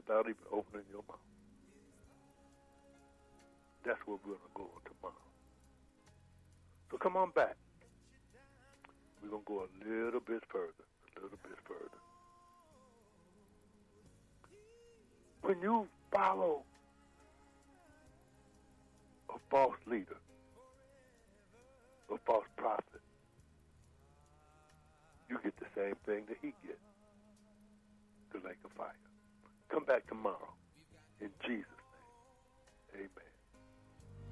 without even opening your mouth. That's where we're going to go tomorrow. So come on back. We're going to go a little bit further, When you follow a false leader, a false prophet, you get the same thing that he gets, the lake of fire. Come back tomorrow. In Jesus' name, amen.